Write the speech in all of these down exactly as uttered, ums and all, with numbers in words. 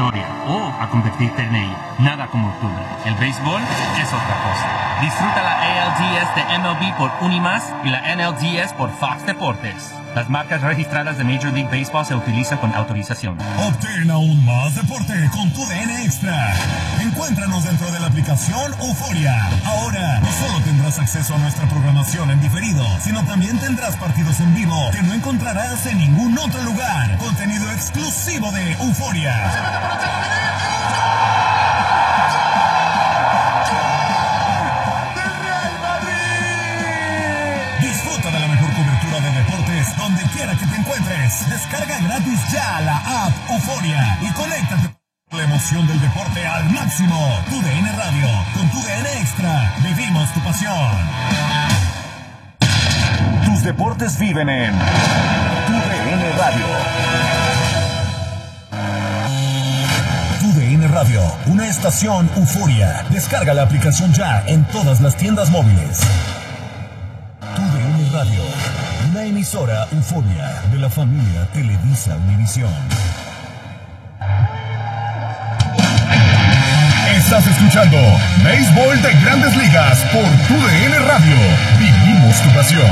historia o a convertirte en ella. Nada como octubre. El béisbol es otra cosa. Disfruta la A L D S de M L B por Unimas y la N L D S por Fox Deportes. Las marcas registradas de Major League Baseball se utilizan con autorización. Obtén aún más deporte con tu D N Extra. Encuéntranos dentro de la aplicación Euforia. Ahora no solo tendrás acceso a nuestra programación en diferido, sino también tendrás partidos en vivo que no encontrarás en ningún otro lugar. Contenido exclusivo de Euforia. Donde quiera que te encuentres, descarga gratis ya la app Euforia y conéctate con la emoción del deporte al máximo. Tu D N Radio, con tu D N Extra, vivimos tu pasión. Tus deportes viven en tu D N Radio. Tu D N Radio, una estación Euforia. Descarga la aplicación ya en todas las tiendas móviles. Tu D N Radio. Una emisora Euforia de la familia Televisa Univisión. Estás escuchando Béisbol de Grandes Ligas por tu D N Radio. Vivimos tu pasión.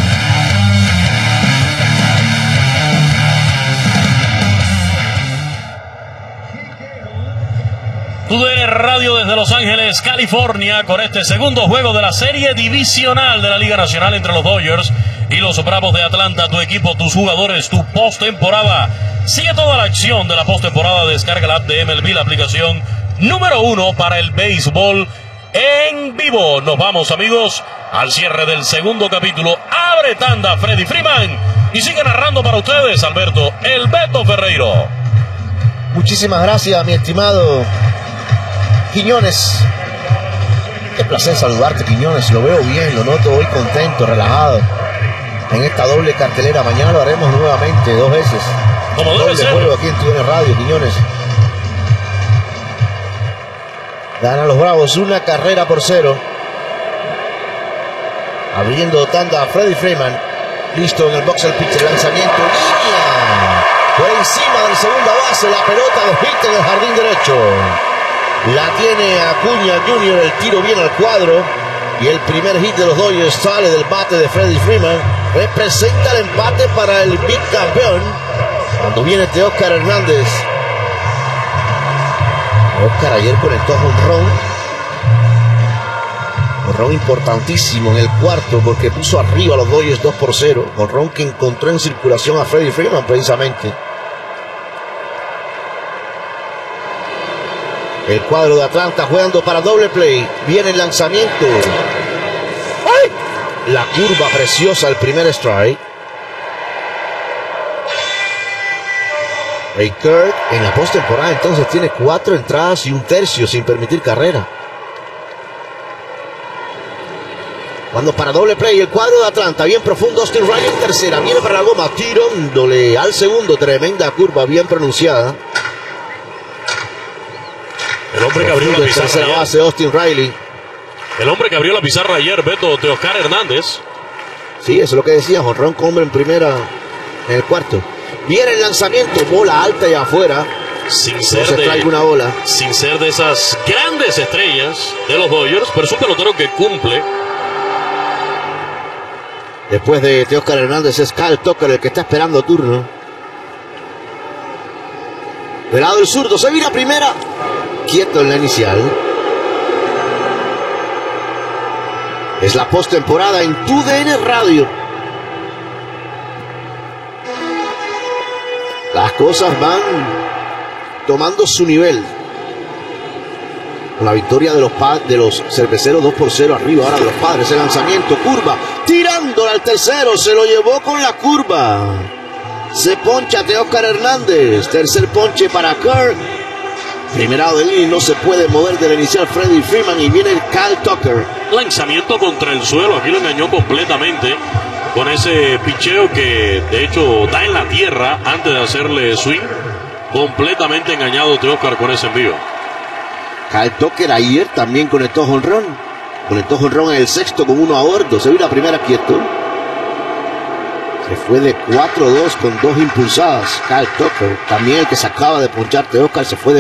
Tu D N Radio desde Los Ángeles, California, con este segundo juego de la serie divisional de la Liga Nacional entre los Dodgers y los Bravos de Atlanta. Tu equipo, tus jugadores, tu postemporada. Sigue toda la acción de la postemporada. Descarga la app de M L B, la aplicación número uno para el béisbol en vivo. Nos vamos, amigos, al cierre del segundo capítulo. Abre tanda Freddy Freeman y sigue narrando para ustedes Alberto El Beto Ferreiro. Muchísimas gracias, mi estimado Quiñones. Qué placer saludarte, Quiñones. Lo veo bien, lo noto hoy contento, relajado en esta doble cartelera. Mañana lo haremos nuevamente, dos veces. Como debe ser. Juego aquí en tu D N Radio, Quiñones. Ganan los Bravos una carrera por cero. Abriendo tanda a Freddy Freeman. Listo en el box el pitch, el lanzamiento. ¡Línea! Por encima del segunda base, la pelota de hit en el jardín derecho. La tiene Acuña junior, el tiro viene al cuadro. Y el primer hit de los Dodgers sale del bate de Freddy Freeman. Representa el empate para el big campeón. Cuando viene Teóscar Hernández. Oscar ayer conectó a jonrón. Jonrón importantísimo en el cuarto porque puso arriba a los Dodgers dos por cero. Jonrón que encontró en circulación a Freddy Freeman precisamente. El cuadro de Atlanta jugando para doble play. Viene el lanzamiento. ¡Ay! La curva preciosa, el primer strike. Ray Kirk en la postemporada entonces tiene cuatro entradas y un tercio sin permitir carrera. Cuando para doble play el cuadro de Atlanta, bien profundo, Austin Riley en tercera, viene para la goma, tirándole al segundo, tremenda curva bien pronunciada. El hombre que abrió la pizarra tercera base, Austin Riley. El hombre que abrió la pizarra ayer, Beto, Teóscar Hernández. Sí, eso es lo que decía, jonrón con hombre en primera en el cuarto. Viene el lanzamiento, bola alta y afuera. Sin no ser, se de, trae una bola. sin ser de esas grandes estrellas de los Dodgers, pero es un pelotero que cumple. Después de Teóscar Hernández es Kyle Tucker el que está esperando turno. Del lado del zurdo, se vira primera. Quieto en la inicial. Es la postemporada en tu D N Radio. Las cosas van tomando su nivel. Con la victoria de los, de los cerveceros dos por cero arriba ahora de los Padres. El lanzamiento, curva, tirándola al tercero. Se lo llevó con la curva. Se poncha Teóscar Hernández. Tercer ponche para Kirk. Primerado de línea, no se puede mover de la inicial Freddy Freeman y viene el Kyle Tucker. Lanzamiento contra el suelo, aquí lo engañó completamente con ese picheo que de hecho da en la tierra antes de hacerle swing. Completamente engañado Teóscar con ese envío. Kyle Tucker ayer también conectó jonrón. Conectó jonrón en el sexto con uno a bordo. Se vio la primera quieto. Se fue de cuatro dos con dos impulsadas. Kyle Tucker, también el que se acaba de ponchar Teóscar, se fue de